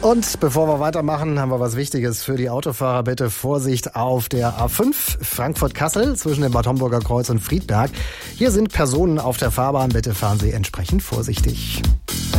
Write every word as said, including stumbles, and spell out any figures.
Und bevor wir weitermachen, haben wir was Wichtiges für die Autofahrer. Bitte Vorsicht auf der A fünf Frankfurt-Kassel zwischen dem Bad Homburger Kreuz und Friedberg. Hier sind Personen auf der Fahrbahn. Bitte fahren Sie entsprechend vorsichtig.